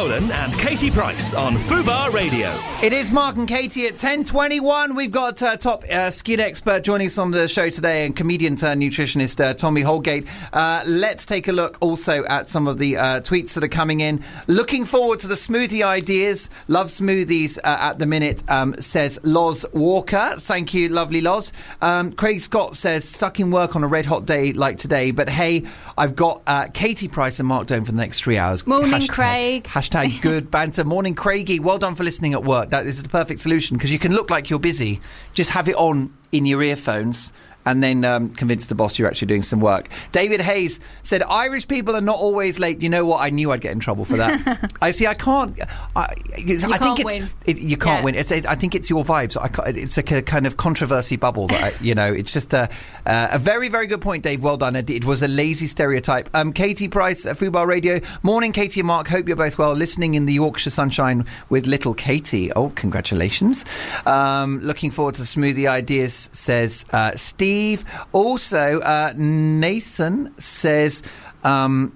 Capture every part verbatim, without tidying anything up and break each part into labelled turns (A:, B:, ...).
A: Nolan and Katie Price on Fubar Radio.
B: It is Mark and Katie at ten twenty-one. We've got uh, top uh, skin expert joining us on the show today, and comedian turned nutritionist uh, Tommy Holgate. Uh, let's take a look also at some of the uh, tweets that are coming in. Looking forward to the smoothie ideas. Love smoothies uh, at the minute, um, says Loz Walker. Thank you, lovely Loz. Um, Craig Scott says, stuck in work on a red hot day like today, but hey, I've got uh, Katie Price and Mark Doan for the next three hours.
C: Morning,
B: hashtag,
C: Craig.
B: Hashtag good banter. Morning, Craigie. Well done for listening at work. That is the perfect solution, because you can look like you're busy. Just have it on in your earphones and then um, convince the boss you're actually doing some work. David Hayes said, Irish people are not always late. You know what? I knew I'd get in trouble for that. I see, I can't... I, it's,
C: you
B: I
C: can't
B: think it's,
C: win.
B: It, you can't
C: yeah.
B: win. It's, it, I think it's your vibes. I can't, it's like a kind of controversy bubble that, I, you know, it's just a, uh, a very, very good point, Dave. Well done. It, it was a lazy stereotype. Um, Katie Price at Fubar Radio. Morning, Katie and Mark. Hope you're both well. Listening in the Yorkshire sunshine with little Katie. Oh, congratulations. Um, looking forward to smoothie ideas, says uh, Steve. Also, uh, Nathan says... Um,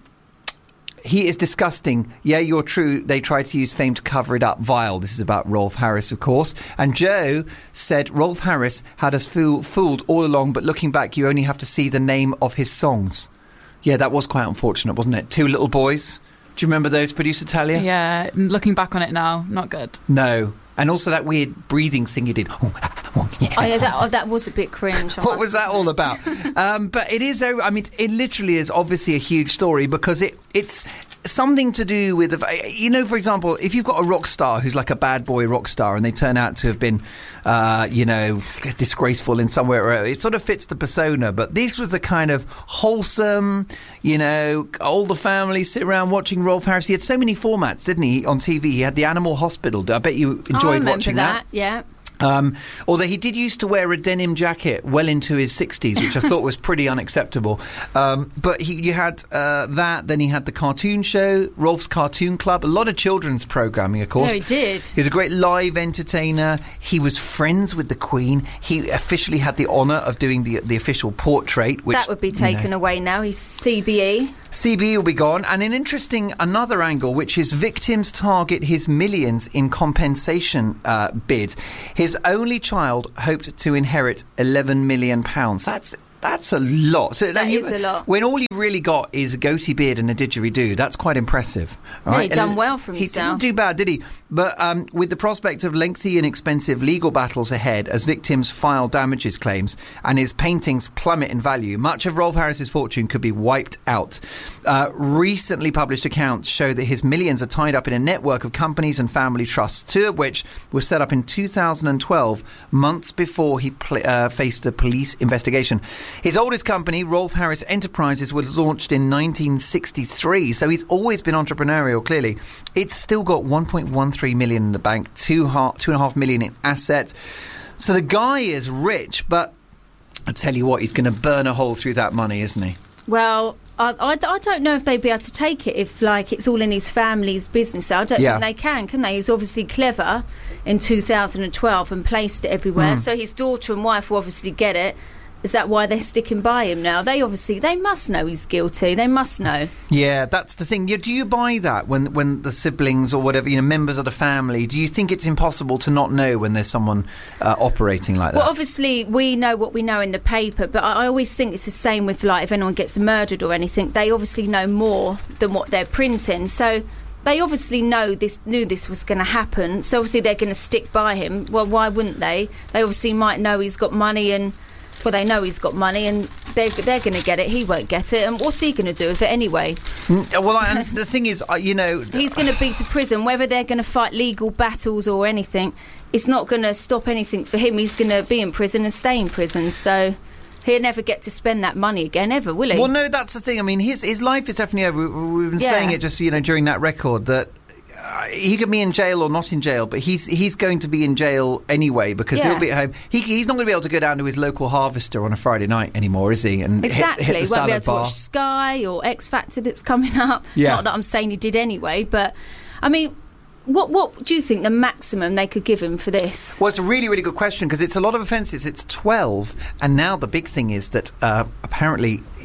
B: He is disgusting. Yeah, you're true. They tried to use fame to cover it up. Vile. This is about Rolf Harris, of course. And Joe said, Rolf Harris had us fool- fooled all along, but looking back, you only have to see the name of his songs. Yeah, that was quite unfortunate, wasn't it? Two Little Boys. Do you remember those, producer Talia?
C: Yeah, looking back on it now, not good.
B: No. And also that weird breathing thing you did. Oh, oh, yeah.
D: Oh, yeah, that, oh, that was a bit cringe.
B: What was that all about? um, but it is, I mean, it literally is obviously a huge story, because it it's something to do with, you know, for example, if you've got a rock star who's like a bad boy rock star and they turn out to have been, uh, you know, disgraceful in somewhere, it sort of fits the persona. But this was a kind of wholesome, you know, all the family sit around watching Rolf Harris. He had so many formats, didn't he, on T V? He had the Animal Hospital. I bet you enjoyed
D: I remember
B: watching
D: that.
B: that.
D: Yeah.
B: Um, although he did used to wear a denim jacket well into his sixties, which I thought was pretty unacceptable. Um, but he, you had uh, that, then he had the cartoon show, Rolf's Cartoon Club, a lot of children's programming, of course.
D: No, he did.
B: He was a great live entertainer. He was friends with the Queen. He officially had the honour of doing the the official portrait. Which,
D: that would be taken
B: you know,
D: away now. He's C B E.
B: C B E will be gone. And an interesting another angle, which is victims target his millions in compensation uh, bid. His only child hoped to inherit eleven million pounds. That's That's a lot. So
D: that
B: you,
D: is a lot.
B: When all you really got is a goatee beard and a didgeridoo, that's quite impressive.
D: Yeah,
B: right?
D: he done well for
B: he
D: himself.
B: He didn't do bad, did he? But um, with the prospect of lengthy and expensive legal battles ahead as victims file damages claims and his paintings plummet in value, much of Rolf Harris's fortune could be wiped out. Uh, recently published accounts show that his millions are tied up in a network of companies and family trusts, two of which were set up in two thousand twelve, months before he pl- uh, faced a police investigation. His oldest company, Rolf Harris Enterprises, was launched in nineteen sixty-three, so he's always been entrepreneurial, clearly. It's still got one point one three million in the bank, two, ha- two and a half million in assets. So the guy is rich, but I tell you what, he's going to burn a hole through that money, isn't he?
D: Well, I, I, I don't know if they'd be able to take it if, like, it's all in his family's business. I don't
B: Yeah.
D: think they can, can they? He was obviously clever in two thousand twelve and placed it everywhere.
B: Mm.
D: So his daughter and wife will obviously get it. Is that why they're sticking by him now? They obviously, they must know he's guilty. They must know.
B: Yeah, that's the thing. Yeah, do you buy that when when the siblings or whatever, you know, members of the family, do you think it's impossible to not know when there's someone uh, operating like that?
D: Well, obviously, we know what we know in the paper, but I, I always think it's the same with, like, if anyone gets murdered or anything, they obviously know more than what they're printing. So they obviously know this, knew this was going to happen. So obviously they're going to stick by him. Well, why wouldn't they? They obviously might know he's got money and... Well, they know he's got money and they're, they're going to get it. He won't get it. And what's he going to do with it anyway?
B: Mm, well, I, and the thing is, uh, you know...
D: He's going to be to prison. Whether they're going to fight legal battles or anything, it's not going to stop anything for him. He's going to be in prison and stay in prison. So he'll never get to spend that money again, ever, will he?
B: Well, no, that's the thing. I mean, his his life is definitely over. We've been
D: Yeah.
B: saying it just, you know, during that record that... Uh, he could be in jail or not in jail, but he's he's going to be in jail anyway because
D: Yeah.
B: he'll be at home. He, he's not going to be able to go down to his local Harvester on a Friday night anymore, is he? And
D: Exactly.
B: hit, hit the
D: He won't be
B: salad
D: able to
B: bar.
D: watch Sky or X Factor that's coming up.
B: Yeah.
D: Not that I'm saying he did anyway, but I mean, what what do you think the maximum they could give him for this?
B: Well, it's a really, really good question because it's a lot of offences. It's twelve, and now the big thing is that uh, apparently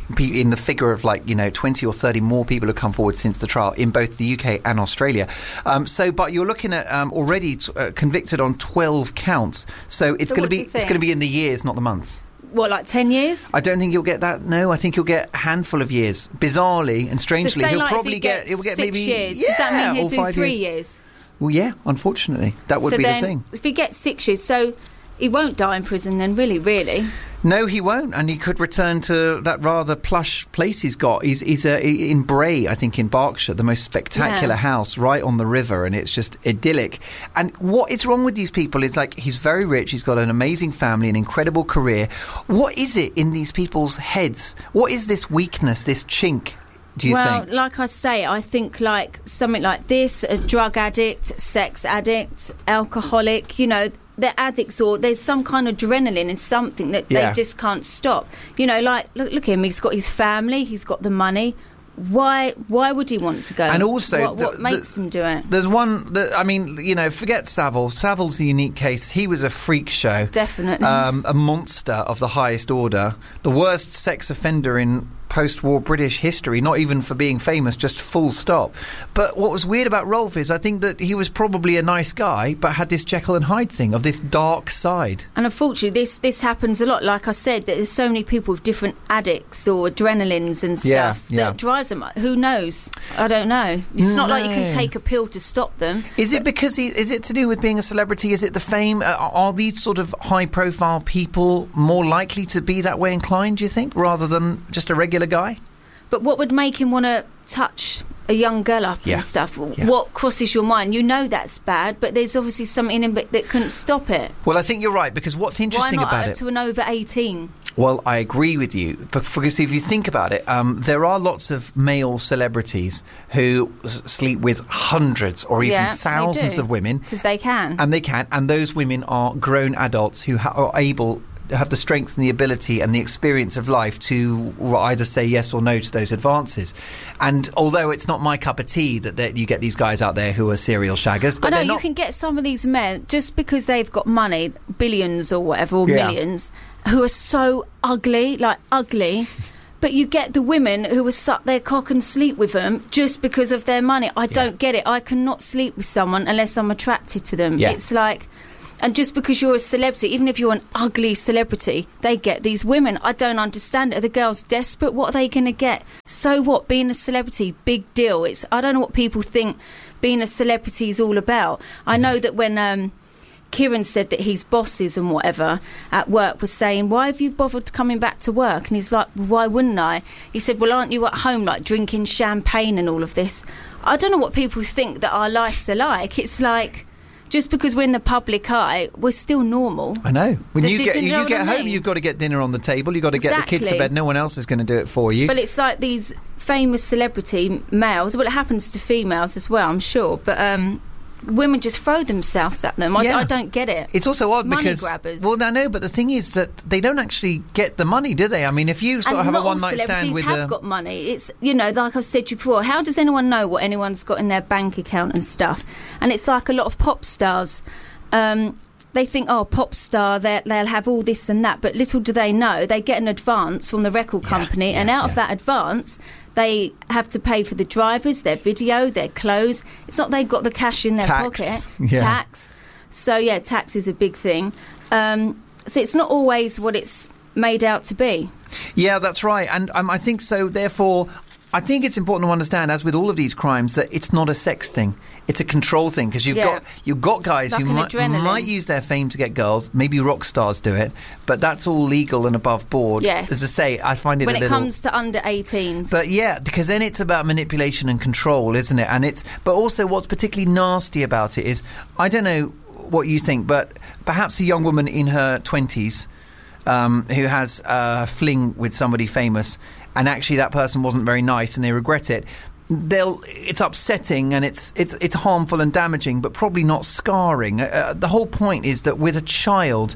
B: in the figure of like, you know, twenty or thirty more people have come forward since the trial in both the U K and Australia. Um, so, but you're looking at um, already t- uh, convicted on twelve counts. So it's
D: So
B: going to
D: what do
B: be
D: you
B: it's
D: think?
B: going to be in the years, not the months.
D: What, like ten years?
B: I don't think he'll get that. No, I think he'll get a handful of years. Bizarrely and strangely,
D: so say
B: he'll
D: like
B: probably
D: if he
B: get.
D: gets
B: He'll get
D: six
B: maybe
D: years.
B: Yeah,
D: Does that mean he'll
B: or
D: do
B: five
D: three
B: years.
D: years?
B: Well, yeah. Unfortunately, that would
D: so
B: be
D: then,
B: the thing.
D: If he gets six years, so he won't die in prison. Then, really, really.
B: No, he won't, and he could return to that rather plush place he's got. He's, he's uh, in Bray, I think, in Berkshire, the most spectacular
D: Yeah.
B: house right on the river, and it's just idyllic. And what is wrong with these people is, like, he's very rich, he's got an amazing family, an incredible career. What is it in these people's heads? What is this weakness, this chink, do you
D: well,
B: think?
D: like I say, I think like something like this: a drug addict, sex addict, alcoholic. You know, they're addicts, or there's some kind of adrenaline in something that
B: Yeah.
D: they just can't stop. You know, like look, look at him. He's got his family. He's got the money. Why? Why would he want to go?
B: And also,
D: what, what
B: the-
D: makes
B: the-
D: him do it?
B: There's one that, I mean, you know, forget Savile. Savile's a unique case. He was a freak show.
D: Definitely.
B: Um, a monster of the highest order. The worst sex offender in post-war British history, not even for being famous, just full stop. But what was weird about Rolf is I think that he was probably a nice guy, but had this Jekyll and Hyde thing of this dark side.
D: And unfortunately, this this happens a lot. Like I said, that there's so many people with different addicts or adrenalines and
B: Yeah,
D: stuff
B: yeah.
D: that drives them. Who knows? I don't know. It's not like you can
B: No.
D: take a pill to stop them.
B: Is it because he, is it to do with being a celebrity? Is it the fame? Uh, are these sort of high-profile people more likely to be that way inclined, do you think, rather than just a regular guy?
D: But what would make him want to touch a young girl up
B: Yeah.
D: and stuff?
B: Yeah.
D: What crosses your mind? You know that's bad, but there's obviously something in him that that couldn't stop it.
B: Well, I think you're right, because what's
D: Why
B: interesting
D: not
B: about
D: uh,
B: it...
D: to an over eighteen?
B: Well, I agree with you, but because if you think about it, um, there are lots of male celebrities who s- sleep with hundreds or even
D: Yeah, they
B: thousands
D: do.
B: of women,
D: Because they can.
B: and they can, and those women are grown adults who ha- are able have the strength and the ability and the experience of life to either say yes or no to those advances. And although it's not my cup of tea that, that you get these guys out there who are serial shaggers, but
D: I know
B: they're
D: you
B: not.
D: can get some of these men just because they've got money, billions or whatever, or
B: Yeah.
D: millions, who are so ugly, like ugly. But you get the women who will suck their cock and sleep with them just because of their money. I don't get it. I cannot sleep with someone unless I'm attracted to them.
B: Yeah.
D: It's like... And just because you're a celebrity, even if you're an ugly celebrity, they get these women. I don't understand it. Are the girls desperate? What are they going to get? So what? Being a celebrity, big deal. It's I don't know what people think being a celebrity is all about. I know that when um, Kieran said that his bosses and whatever at work was saying, why have you bothered coming back to work? And he's like, well, why wouldn't I? He said, well, aren't you at home like drinking champagne and all of this? I don't know what people think that our lives are like. It's like... Just because we're in the public eye, we're still normal.
B: I know. When
D: Do-
B: you
D: do-
B: get
D: do you
B: you,
D: know
B: you
D: what
B: get
D: I
B: home,
D: mean?
B: you've got to get dinner on the table. You've got to get the kids to
D: Exactly.
B: bed. No one else is going to do it for you.
D: But it's like these famous celebrity males. Well, it happens to females as well, I'm sure. But um, women just throw themselves at them. I,
B: Yeah.
D: I don't get it.
B: It's also odd
D: Money
B: because
D: grabbers.
B: well, I know, but the thing is that they don't actually get the money, do they? I mean, if you sort
D: and
B: of have
D: not
B: a one
D: all
B: night stand
D: celebrities
B: with
D: have
B: a
D: got money. It's, you know, like I've said to you before, how does anyone know what anyone's got in their bank account and stuff? And it's like a lot of pop stars. Um, they think, oh, pop star, they- they'll have all this and that. But little do they know, they get an advance from the record company.
B: yeah,
D: and out
B: yeah.
D: of that advance, they have to pay for the drivers, their video, their clothes. It's not they've got the cash in their
B: Tax,
D: pocket.
B: yeah.
D: Tax. So, yeah, tax is a big thing. Um, so it's not always what it's made out to be.
B: Yeah, that's right. And um, I think so, therefore, I think it's important to understand, as with all of these crimes, that it's not a sex thing. It's a control thing, because you've
D: Yeah.
B: got you've got guys
D: Like
B: who
D: an
B: might,
D: adrenaline.
B: might use their fame to get girls. Maybe rock stars do it, but that's all legal and above board.
D: Yes.
B: As I say, I find it
D: When
B: a
D: it
B: little...
D: comes to under eighteens.
B: But yeah, because then it's about manipulation and control, isn't it? And it's but also what's particularly nasty about it is, I don't know what you think, but perhaps a young woman in her twenties um, who has a fling with somebody famous, and actually that person wasn't very nice and they regret it. They'll, it's upsetting and it's it's it's harmful and damaging, but probably not scarring. Uh, the whole point is that with a child,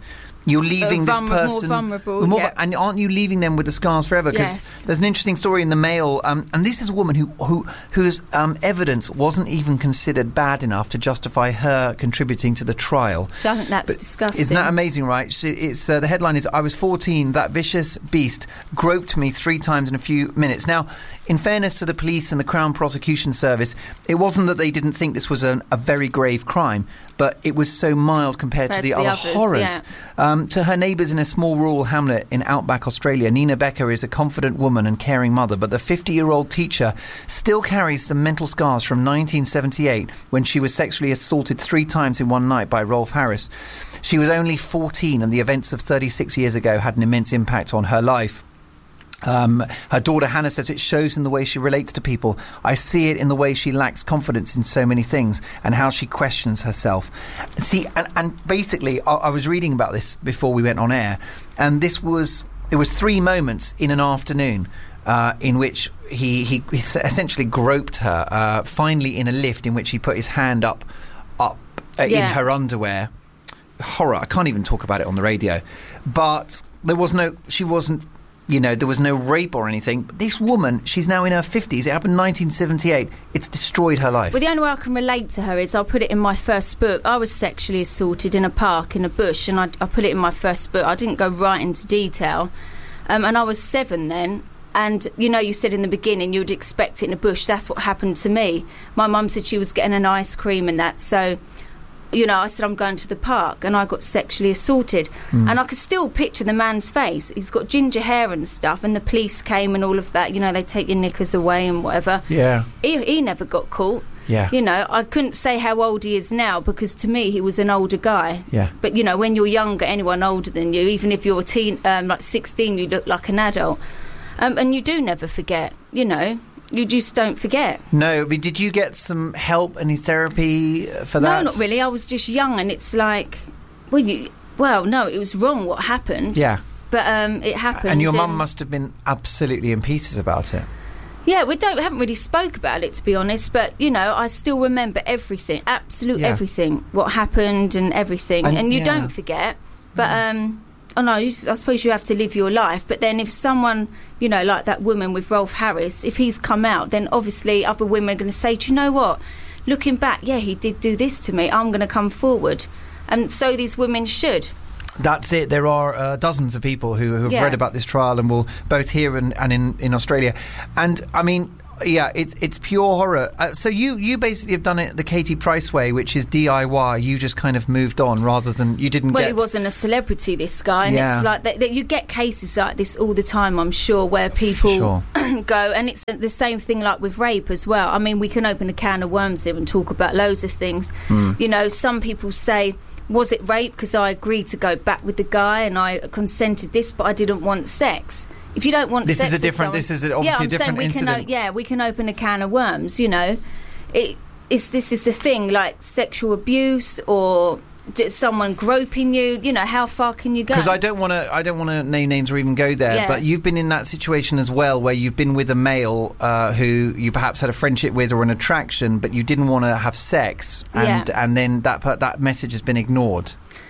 B: You're leaving
D: Uh,
B: this
D: vulner-
B: person
D: more vulnerable,
B: more
D: yeah.
B: vu- and aren't you leaving them with the scars forever? Because
D: Yes.
B: there's an interesting story in the Mail, um, and this is a woman who who whose um, evidence wasn't even considered bad enough to justify her contributing to the trial.
D: So I think that's
B: But
D: disgusting.
B: Isn't that amazing, right? She, it's uh, the headline is, "I was fourteen. That vicious beast groped me three times in a few minutes." Now, in fairness to the police and the Crown Prosecution Service, it wasn't that they didn't think this was an, a very grave crime, but it was so mild compared to
D: Compared
B: the
D: to the
B: other
D: others,
B: horrors.
D: yeah.
B: Um, to her neighbours in a small rural hamlet in outback Australia, Nina Becker is a confident woman and caring mother, but the fifty-year-old teacher still carries the mental scars from nineteen seventy-eight when she was sexually assaulted three times in one night by Rolf Harris. She was only fourteen, and the events of thirty-six years ago had an immense impact on her life. Um, her daughter Hannah says it shows in the way she relates to people. I see it in the way she lacks confidence in so many things and how she questions herself. See, and, and basically, I, I was reading about this before we went on air, and this was it was three moments in an afternoon uh, in which he, he, he essentially groped her. Uh, finally, in a lift in which he put his hand up, up uh,
D: Yeah.
B: in her underwear. Horror! I can't even talk about it on the radio. But there was no. She wasn't. You know, there was no rape or anything. But this woman, she's now in her fifties. It happened in nineteen seventy-eight. It's destroyed her life.
D: Well, the only way I can relate to her is I'll put it in my first book. I was sexually assaulted in a park in a bush, and I, I put it in my first book. I didn't go right into detail. Um, and I was seven then. And, you know, you said in the beginning you'd expect it in a bush. That's what happened to me. My mum said she was getting an ice cream and that. So, you know, I said, I'm going to the park, and I got sexually assaulted.
B: Mm.
D: And I could still picture the man's face. He's got ginger hair and stuff, and the police came and all of that. You know, they take your knickers away and whatever.
B: Yeah.
D: He, he never got caught.
B: Yeah.
D: You know, I couldn't say how old he is now, because to me he was an older guy.
B: Yeah.
D: But, you know, when you're younger, anyone older than you, even if you're a teen, um, like sixteen, you look like an adult. Um, and you do never forget, you know. You just don't forget.
B: No, but did you get some help, any therapy for that?
D: No, not really. I was just young, and it's like, well, you, well, no, it was wrong what happened.
B: Yeah.
D: But um, it happened.
B: And your mum must have been absolutely in pieces about it.
D: Yeah, we don't haven't really spoke about it, to be honest. But you know, I still remember everything, absolute
B: Yeah.
D: everything, what happened and everything,
B: And-
D: and, you
B: yeah.
D: don't forget. But um, oh no, you, I suppose you have to live your life. But then if someone, you know, like that woman with Rolf Harris, if he's come out, then obviously other women are going to say, do you know what? Looking back, yeah, he did do this to me. I'm going to come forward, and so these women should.
B: That's it. There are uh, dozens of people who, who have
D: Yeah.
B: read about this trial, and will both here and, and in, in Australia. And I mean, yeah, it's it's pure horror. Uh, so you you basically have done it the Katie Price way, which is D I Y. You just kind of moved on rather than you didn't
D: Well,
B: get.
D: he wasn't a celebrity, this guy, and
B: Yeah.
D: it's like that, that you get cases like this all the time, I'm sure, where people
B: Sure.
D: go, and it's the same thing like with rape as well. I mean, we can open a can of worms here and talk about loads of things.
B: Mm.
D: You know, some people say, was it rape because I agreed to go back with the guy and I consented this, but I didn't want sex? If you don't want
B: This
D: sex
B: is a
D: with
B: different-
D: someone-
B: this is obviously
D: yeah,
B: a
D: I'm
B: different
D: saying we can
B: incident.
D: o- yeah, we can open a can of worms, you know. It, it's, this is the thing, like sexual abuse or just someone groping you, you know, how far can you go?
B: Because I don't want to, I don't want to name names or even go there.
D: Yeah.
B: But you've been in that situation as well, where you've been with a male uh, who you perhaps had a friendship with or an attraction, but you didn't want to have sex, and
D: Yeah.
B: and then that per- that message has been ignored.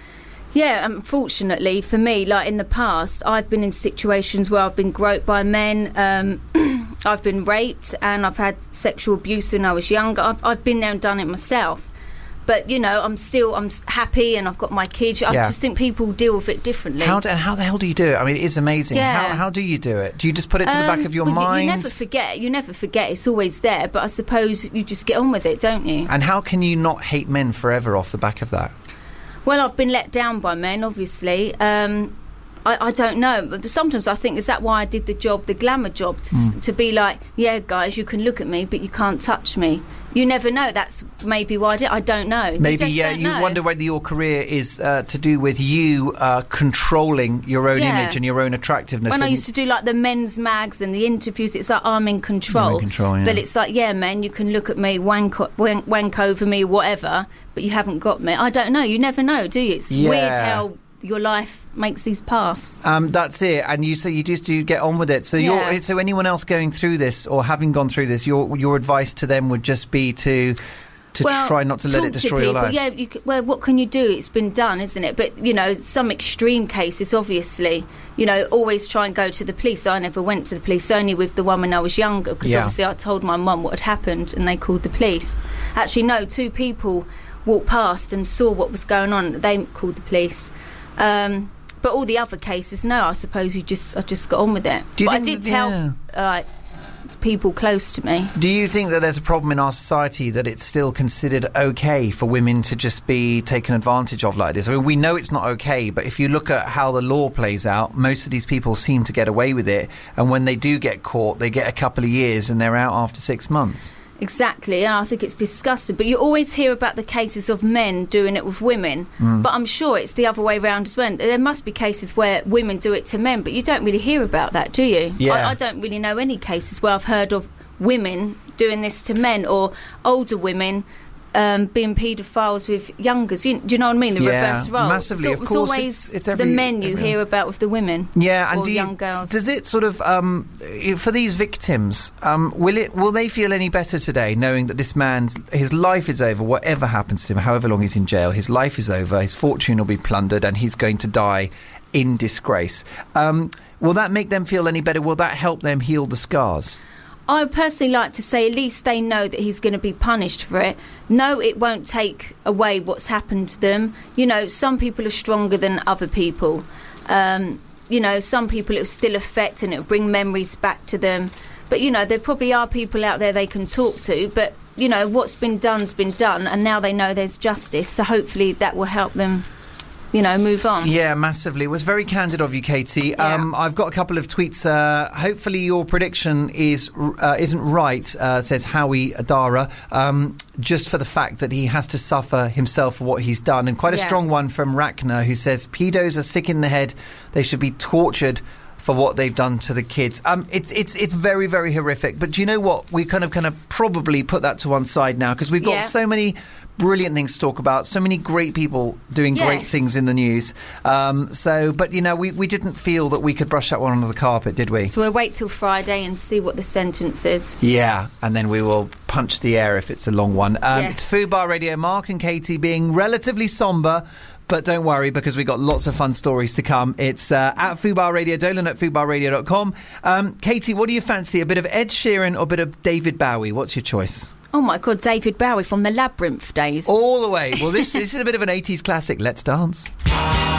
D: Yeah, unfortunately for me, like in the past, I've been in situations where I've been groped by men, um, I've been raped, and I've had sexual abuse when I was younger. I've, I've been there and done it myself. But, you know, I'm still, I'm s- happy and I've got my kids. I
B: Yeah.
D: just think people deal with it differently.
B: How do, and how the hell do you do it? I mean, it is amazing.
D: Yeah.
B: How how do you do it? Do you just put it to the back
D: Um,
B: of your
D: well, you-
B: mind?
D: You never forget. You never forget. It's always there. But I suppose you just get on with it, don't you?
B: And how can you not hate men forever off the back of that?
D: Well, I've been let down by men, obviously. Um, I, I don't know. But sometimes I think, is that why I did the job, the glamour job, to,
B: Mm.
D: s to be like, yeah, guys, you can look at me, but you can't touch me. You never know. That's maybe why I did. I don't know.
B: Maybe,
D: you just
B: yeah,
D: don't
B: you
D: know.
B: wonder whether your career is uh, to do with you uh, controlling your own
D: Yeah.
B: image and your own attractiveness.
D: When I
B: and-
D: used to do like the men's mags and the interviews, it's like I'm in control.
B: You're in control, yeah.
D: But it's like, yeah, men, you can look at me, wank, o- wank, wank over me, whatever, but you haven't got me. I don't know. You never know, do you? It's
B: Yeah.
D: weird how your life makes these paths.
B: Um, that's it, and you say you just do get on with it. So,
D: Yeah.
B: you're, so anyone else going through this or having gone through this, your your advice to them would just be to to
D: well,
B: try not to let
D: talk
B: it destroy
D: to
B: your
D: people,
B: life.
D: Yeah, you, c- well, what can you do? It's been done, isn't it? But, you know, some extreme cases, obviously, you know, always try and go to the police. I never went to the police, only with the one when I was younger, because
B: Yeah.
D: obviously I told my mum what had happened and they called the police. Actually, no, two people walked past and saw what was going on. They called the police. Um, but all the other cases, no, I suppose you just I just got on with it.
B: Do you
D: but
B: think
D: I did
B: that-
D: tell
B: yeah.
D: uh, people close to me.
B: Do you think that there's a problem in our society that it's still considered okay for women to just be taken advantage of like this? I mean, we know it's not okay, but if you look at how the law plays out, most of these people seem to get away with it, and when they do get caught, they get a couple of years and they're out after six months.
D: Exactly, and I think it's disgusting. But you always hear about the cases of men doing it with women,
B: Mm.
D: but I'm sure it's the other way around as well. There must be cases where women do it to men, but you don't really hear about that, do you?
B: Yeah.
D: I, I don't really know any cases where I've heard of women doing this to men, or older women um, being paedophiles with youngers. You, do you know what I mean? The
B: Yeah,
D: reverse role.
B: massively,
D: It's,
B: of
D: it's
B: course,
D: always
B: it's- it's every-
D: the men you
B: every-
D: hear about with the women.
B: Yeah, and
D: or
B: do you,
D: young girls.
B: does it sort of um, for these victims? Um, will it? Will they feel any better today, knowing that this man's his life is over? Whatever happens to him, however long he's in jail, his life is over. His fortune will be plundered, and he's going to die in disgrace. Um, will that make them feel any better? Will that help them heal the scars?
D: I personally like to say at least they know that he's going to be punished for it. No, it won't take away what's happened to them. You know, some people are stronger than other people. Um, you know, some people it will still affect and it will bring memories back to them. But, you know, there probably are people out there they can talk to. But, you know, what's been done's been done, and now they know there's justice. So hopefully that will help them, you know, move on.
B: Yeah, massively. It was very candid of you, Katie.
D: Yeah.
B: Um, I've got a couple of tweets. Uh, hopefully your prediction is uh, isn't right, uh, says Howie Adara, um, just for the fact that he has to suffer himself for what he's done. And quite a
D: Yeah.
B: strong one from Rachna, who says, pedos are sick in the head. They should be tortured for what they've done to the kids. Um, it's it's it's very, very horrific. But do you know what? We kind of kind of probably put that to one side now, because we've got
D: Yeah.
B: so many brilliant things to talk about, so many great people doing great
D: Yes.
B: things in the news. Um, so, but you know, we, we didn't feel that we could brush that one under the carpet, did we?
D: So we'll wait till Friday and see what the sentence is.
B: Yeah, and then we will punch the air if it's a long one. Um,
D: Yes.
B: It's Food Bar Radio. Mark and Katie being relatively sombre, but don't worry, because we've got lots of fun stories to come. It's uh, at Food Bar Radio, Dolan at food bar radio dot com. Um, Katie, what do you fancy? A bit of Ed Sheeran or a bit of David Bowie? What's your choice?
D: Oh my God, David Bowie from the Labyrinth days.
B: All the way. Well, this, this is a bit of an eighties classic. Let's dance.